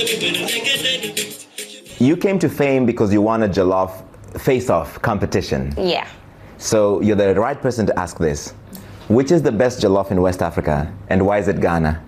You came to fame because you won a jollof face-off competition. Yeah. So you're the right person to ask this. Which is the best jollof in West Africa, and why is it Ghana?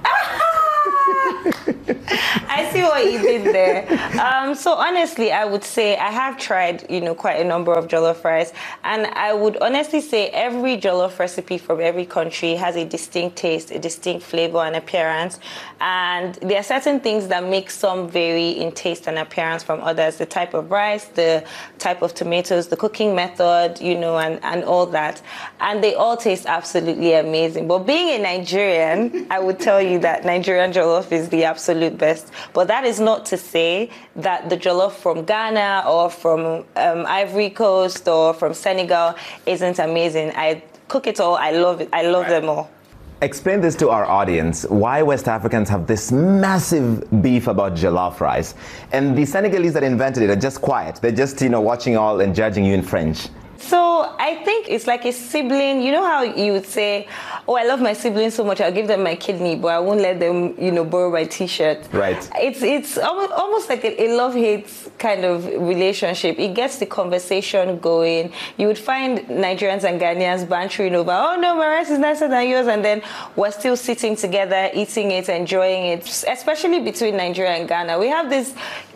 I see what you did there. So honestly, I would say I have tried, quite a number of jollof rice, and I would honestly say every jollof recipe from every country has a distinct taste, a distinct flavor and appearance, and there are certain things that make some vary in taste and appearance from others. The type of rice, the type of tomatoes, the cooking method, and all that, and they all taste absolutely amazing. But being a Nigerian, I would tell you that Nigerian jollof is the absolute best. But that is not to say that the jollof from Ghana or from Ivory Coast or from Senegal isn't amazing. I cook it all. I love it. I love them all. Explain this to our audience, why West Africans have this massive beef about jollof rice. And the Senegalese that invented it are just quiet. They're just, watching all and judging you in French. So I think it's like a sibling. You know how you would say, oh, I love my siblings so much, I'll give them my kidney, but I won't let them, borrow my t-shirt. Right. It's almost like a love-hate kind of relationship. It gets the conversation going. You would find Nigerians and Ghanaians bantering over, oh no, my rice is nicer than yours, and then we're still sitting together, eating it, enjoying it, especially between Nigeria and Ghana. We have this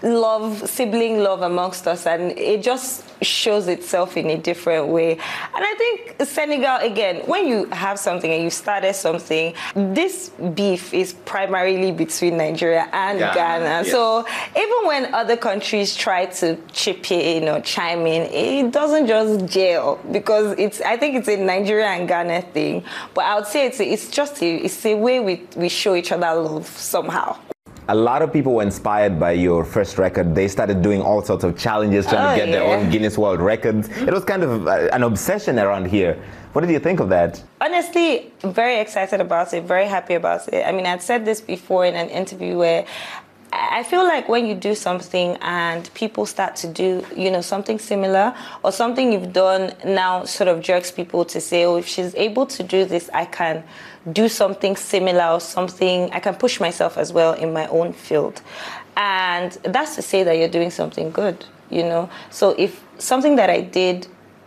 sibling love amongst us, and it just shows itself in a different way. And I think Senegal, again, when you have something and you started something, this beef is primarily between Nigeria and Ghana. Yes. So even when other countries try to chip in or chime in, it doesn't just gel, because I think it's a Nigeria and Ghana thing. But I would say it's a way we show each other love somehow. A lot of people were inspired by your first record. They started doing all sorts of challenges, trying to get their own Guinness World Records. It was kind of an obsession around here. What did you think of that? Honestly, very excited about it, very happy about it. I mean, I'd said this before in an interview where I feel like when you do something and people start to do, something similar, or something you've done now sort of jerks people to say, oh, if she's able to do this, I can do something similar, or something, I can push myself as well in my own field. And that's to say that you're doing something good, So if something that I did,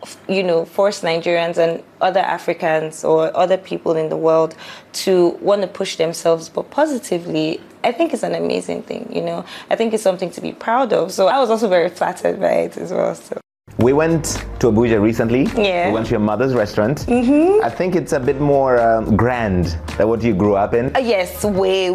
force Nigerians and other Africans or other people in the world to want to push themselves, but positively, I think it's an amazing thing, I think it's something to be proud of. So I was also very flattered by it as well. So. We went to Abuja recently. Yeah. We went to your mother's restaurant. Mm-hmm. I think it's a bit more grand than what you grew up in. Yes, way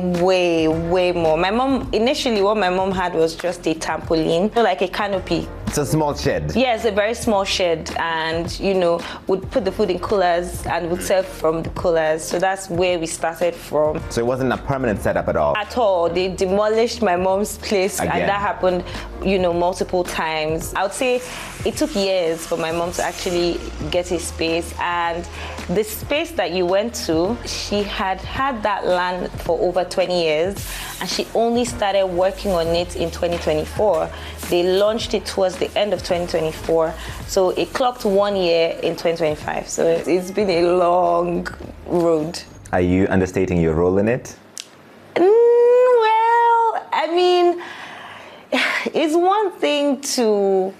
more. My mom, initially what my mom had was just a trampoline, like a canopy. It's a small shed. Yes, a very small shed, and would put the food in coolers and would serve from the coolers. So that's where we started from. So it wasn't a permanent setup at all? At all. They demolished my mom's place. Again. And that happened, multiple times. I would say it took years for my mom to actually get a space, and the space that you went to, she had that land for over 20 years, and she only started working on it in 2024. They launched it towards the end of 2024, so it clocked 1 year in 2025. So it's been a long road. Are you understating your role in it? Well, I mean, it's one thing to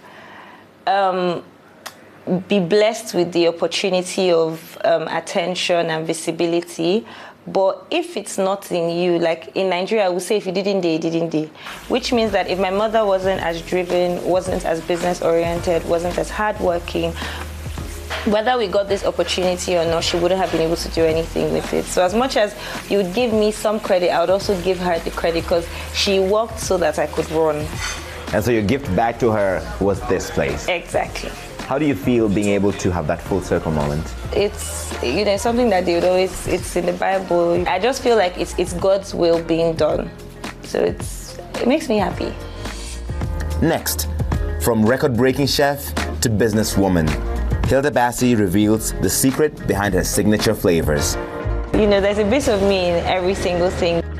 be blessed with the opportunity of attention and visibility, but if it's not in you, like in Nigeria, I would say if you didn't do, you didn't do. Which means that if my mother wasn't as driven, wasn't as business oriented, wasn't as hardworking, whether we got this opportunity or not, she wouldn't have been able to do anything with it. So as much as you would give me some credit, I would also give her the credit, because she worked so that I could run. And so your gift back to her was this place. Exactly. How do you feel being able to have that full circle moment? It's, something that they would always, it's in the Bible. I just feel like it's God's will being done. So it makes me happy. Next, from record-breaking chef to businesswoman, Hilda Baci reveals the secret behind her signature flavors. There's a bit of me in every single thing.